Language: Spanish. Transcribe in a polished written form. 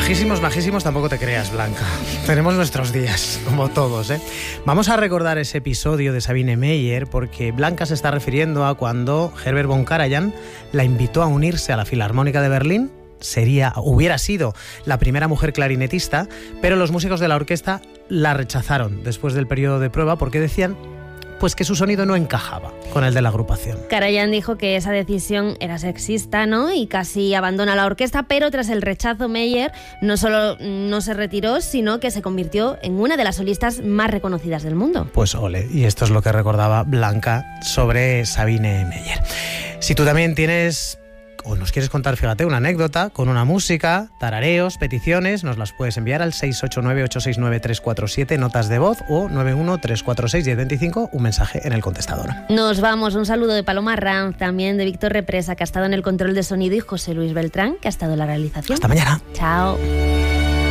Majísimos, majísimos, tampoco te creas, Blanca. Tenemos nuestros días, como todos, ¿eh? Vamos a recordar ese episodio de Sabine Meyer porque Blanca se está refiriendo a cuando Herbert von Karajan la invitó a unirse a la Filarmónica de Berlín. Hubiera sido la primera mujer clarinetista, pero los músicos de la orquesta la rechazaron después del periodo de prueba porque decían pues que su sonido no encajaba con el de la agrupación. Karajan dijo que esa decisión era sexista, ¿no? Y casi abandona la orquesta, pero tras el rechazo Meyer no solo no se retiró, sino que se convirtió en una de las solistas más reconocidas del mundo. Pues ole, y esto es lo que recordaba Blanca sobre Sabine Meyer. Si tú también tienes o nos quieres contar, fíjate, una anécdota con una música, tarareos, peticiones, nos las puedes enviar al 689-869-347, notas de voz, o 913461025, un mensaje en el contestador. Nos vamos, un saludo de Paloma Ranz, también de Víctor Represa, que ha estado en el control de sonido, y José Luis Beltrán, que ha estado en la realización. Hasta mañana. Chao.